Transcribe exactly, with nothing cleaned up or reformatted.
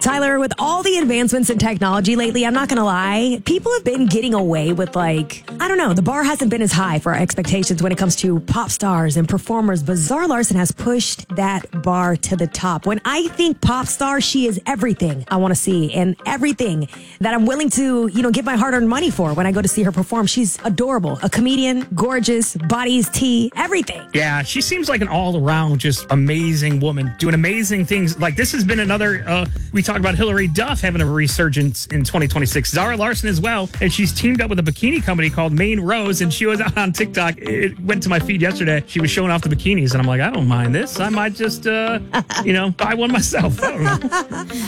Tyler, with all the advancements in technology lately, I'm not going to lie, people have been getting away with, like, I don't know, the bar hasn't been as high for our expectations when it comes to pop stars and performers, but Zara Larsson has pushed that bar to the top. When I think pop star, she is everything I want to see and everything that I'm willing to, you know, give my hard-earned money for when I go to see her perform. She's adorable, a comedian, gorgeous, bodies, tea, everything. Yeah, she seems like an all-around just amazing woman, doing amazing things. Like, this has been another, uh, we talked about Hillary Duff having a resurgence in twenty twenty-six. Zara Larsson as well, and she's teamed up with a bikini company called Maine Rose, and she was out on TikTok. It went to my feed yesterday. She was showing off the bikinis, and I'm like, I don't mind this. I might just, uh, you know, buy one myself. I don't know.